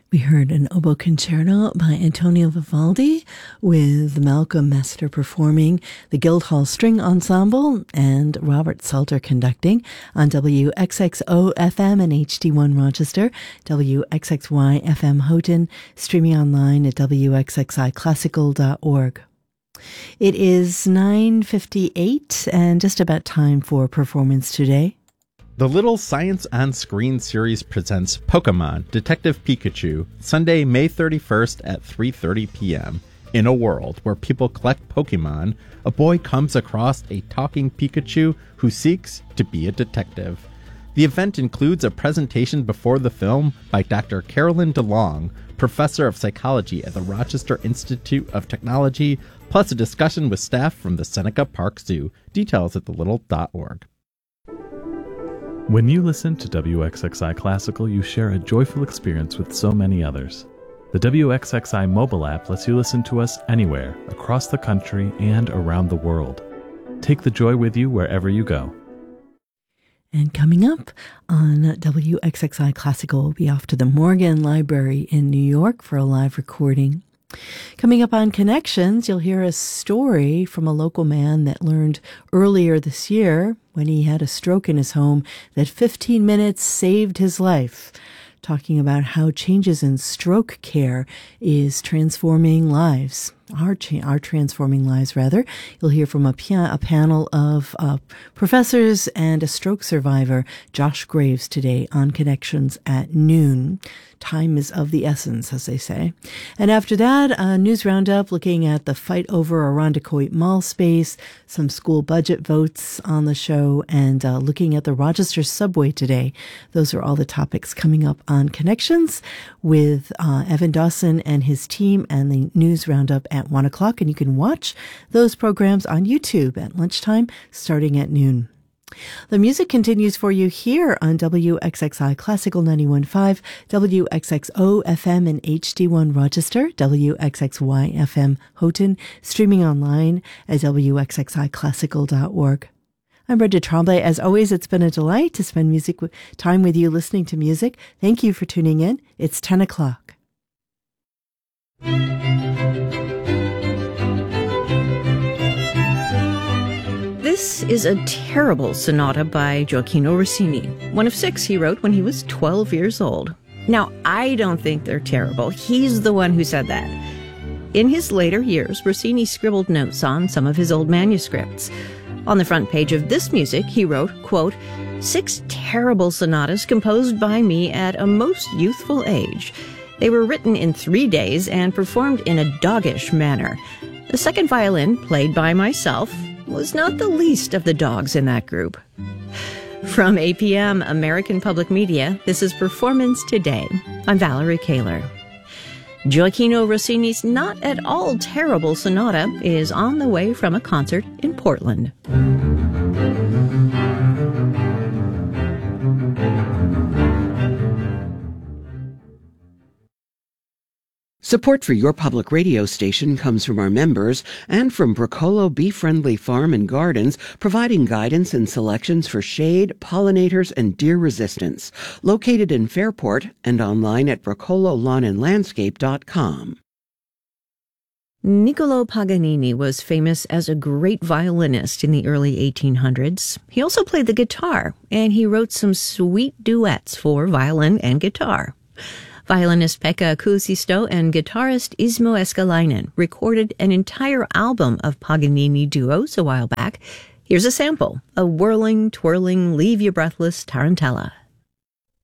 We heard an oboe concerto by Antonio Vivaldi with Malcolm Mester performing, the Guildhall String Ensemble, and Robert Salter conducting on WXXO FM and HD1 Rochester, WXXY FM Houghton, streaming online at WXXIClassical.org. It is 9:58 and just about time for Performance Today. The Little Science on Screen series presents Pokemon Detective Pikachu, Sunday, May 31st at 3:30 p.m. In a world where people collect Pokemon, a boy comes across a talking Pikachu who seeks to be a detective. The event includes a presentation before the film by Dr. Carolyn DeLong, professor of psychology at the Rochester Institute of Technology, plus a discussion with staff from the Seneca Park Zoo. Details at thelittle.org. When you listen to WXXI Classical, you share a joyful experience with so many others. The WXXI mobile app lets you listen to us anywhere, across the country and around the world. Take the joy with you wherever you go. And coming up on WXXI Classical, we'll be off to the Morgan Library in New York for a live recording. Coming up on Connections, you'll hear a story from a local man that learned earlier this year when he had a stroke in his home that 15 minutes saved his life. Talking about how changes in stroke care is transforming lives. Are transforming lives, rather. You'll hear from a panel of professors and a stroke survivor, Josh Graves, today on Connections at noon. Time is of the essence, as they say. And after that, a news roundup looking at the fight over Irondequoit Mall space, some school budget votes on the show, and looking at the Rochester subway today. Those are all the topics coming up on Connections with Evan Dawson and his team, and the news roundup at 1 o'clock. And you can watch those programs on YouTube at lunchtime starting at noon. The music continues for you here on WXXI Classical 91.5, WXXO FM and HD1 Rochester, WXXY FM Houghton, streaming online at WXXIClassical.org. I'm Brenda Tremblay. As always, it's been a delight to spend time with you listening to music. Thank you for tuning in. It's 10 o'clock. This is a terrible sonata by Gioacchino Rossini, one of 6 he wrote when he was 12 years old. Now, I don't think they're terrible. He's the one who said that. In his later years, Rossini scribbled notes on some of his old manuscripts. On the front page of this music, he wrote, quote, 6 terrible sonatas composed by me at a most youthful age. They were written in 3 days and performed in a doggish manner. The second violin, played by myself, was not the least of the dogs in that group. From APM American Public Media, this is Performance Today. I'm Valerie Kaler. Gioacchino Rossini's not at all terrible sonata is on the way from a concert in Portland. Support for your public radio station comes from our members and from Bracolo Bee Friendly Farm and Gardens, providing guidance and selections for shade, pollinators, and deer resistance. Located in Fairport and online at bracololawnandlandscape.com. Niccolò Paganini was famous as a great violinist in the early 1800s. He also played the guitar, and he wrote some sweet duets for violin and guitar. Violinist Pekka Kuusisto and guitarist Ismo Eskalainen recorded an entire album of Paganini duos a while back. Here's a sample, a whirling, twirling, leave you breathless tarantella.